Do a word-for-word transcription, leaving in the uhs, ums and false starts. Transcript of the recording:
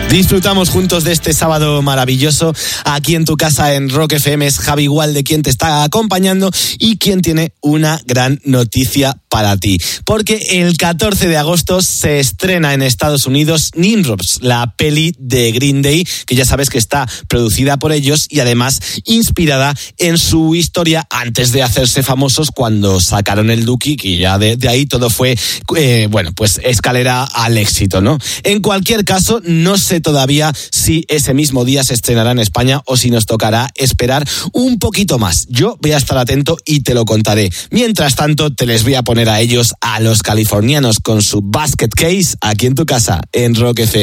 Disfrutamos juntos de este sábado maravilloso aquí en tu casa en Rock F M. Es Javi Gualde quien te está acompañando y quien tiene una gran noticia para ti. Porque el catorce de agosto se estrena en Estados Unidos Nimrods, la peli de Green Day, que ya sabes que está producida por ellos y además inspirada en su historia antes de hacerse famosos cuando sacaron el Dookie, que ya de, de ahí todo fue, eh, bueno, pues escalera al éxito, ¿no? En cualquier caso, no sé todavía si ese mismo día se estrenará en España o si nos tocará esperar un poquito más. Yo voy a estar atento y te lo contaré. Mientras tanto, te les voy a poner a ellos, a los californianos, con su Basket Case, aquí en tu casa, en Rock F M.